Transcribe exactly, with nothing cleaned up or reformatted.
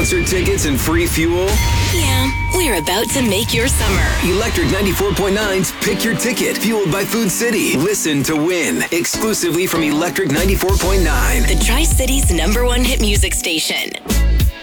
concert tickets and free fuel? Yeah, we're about to make your summer. Electric ninety-four point nine's Pick Your Ticket, fueled by Food City. Listen to win, exclusively from Electric ninety-four point nine. The Tri-City's number one hit music station.